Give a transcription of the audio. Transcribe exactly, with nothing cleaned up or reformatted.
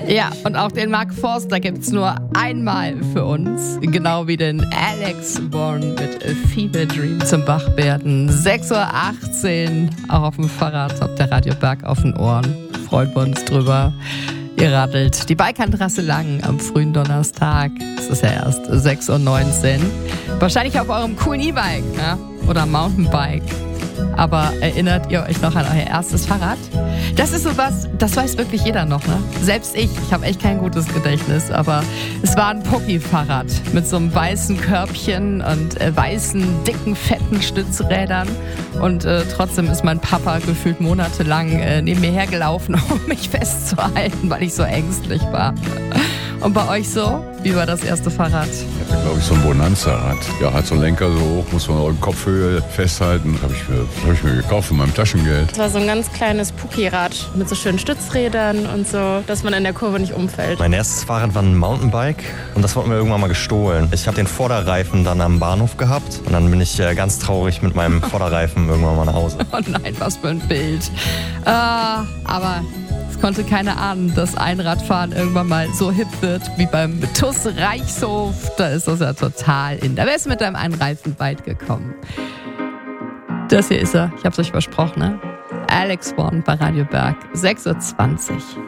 Ja, und auch den Mark Forster gibt's nur einmal für uns. Genau wie den Alex Warren mit A Fever Dream zum Wachwerden. sechs Uhr achtzehn, auch auf dem Fahrrad, auf der Radio Berg auf den Ohren. Freuen wir uns drüber. Ihr radelt die Balkantrasse lang am frühen Donnerstag. Es ist ja erst sechs Uhr neunzehn. Wahrscheinlich auf eurem coolen E-Bike, ja? Oder Mountainbike. Aber erinnert ihr euch noch an euer erstes Fahrrad? Das ist sowas, das weiß wirklich jeder noch, ne? Selbst ich, ich habe echt kein gutes Gedächtnis, aber es war ein Pocky-Fahrrad mit so einem weißen Körbchen und äh, weißen, dicken, fetten Stützrädern. Und äh, trotzdem ist mein Papa gefühlt monatelang äh, neben mir hergelaufen, um mich festzuhalten, weil ich so ängstlich war. Und bei euch so? Wie war das erste Fahrrad? Ich hatte, glaube ich, so ein Bonanza-Rad. Ja, hat so einen Lenker so hoch, muss man auch in Kopfhöhe festhalten. Habe ich, mir, hab ich mir gekauft von meinem Taschengeld. Das war so ein ganz kleines Pucki-Rad mit so schönen Stützrädern und so, dass man in der Kurve nicht umfällt. Mein erstes Fahrrad war ein Mountainbike und das wurde mir irgendwann mal gestohlen. Ich habe den Vorderreifen dann am Bahnhof gehabt und dann bin ich äh, ganz traurig mit meinem Vorderreifen irgendwann mal nach Hause. Oh nein, was für ein Bild. Äh, aber es konnte keiner ahnen, dass Einradfahren irgendwann mal so hip wird wie beim T U S Reichshof. Da ist das ja total in. Da wärst du mit deinem Einreifen weit gekommen. Das hier ist er. Ich hab's euch versprochen, ne? Alex Warren bei Radio Berg. sechs Uhr zwanzig.